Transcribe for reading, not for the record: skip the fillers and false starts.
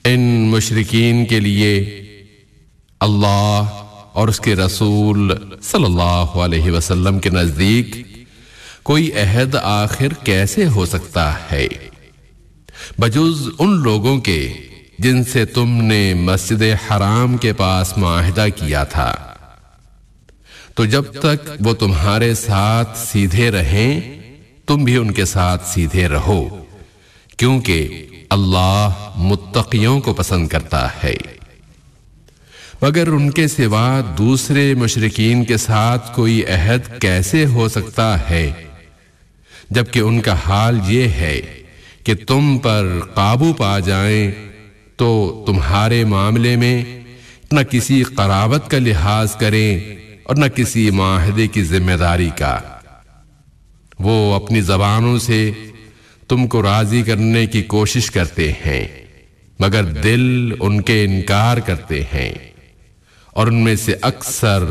इन मुशरिकीन के लिए अल्लाह और उसके रसूल सल्लल्लाहु अलैहि वसल्लम के नजदीक कोई अहद आखिर कैसे हो सकता है, बजुज उन लोगों के जिनसे तुमने मस्जिद हराम के पास मुआहिदा किया था। तो जब तक वो तुम्हारे साथ सीधे रहें, तुम भी उनके साथ सीधे रहो, क्योंकि अल्लाह मुत्तकियों को पसंद करता है। मगर उनके सिवा दूसरे मुशरिकीन के साथ कोई अहद कैसे हो सकता है, जबकि उनका हाल ये है कि तुम पर काबू पा जाएं तो तुम्हारे मामले में न किसी कराबत का लिहाज करें और न किसी मुआहदे की जिम्मेदारी का। वो अपनी जबानों से तुमको राजी करने की कोशिश करते हैं, मगर दिल उनके इनकार करते हैं और उनमें से अक्सर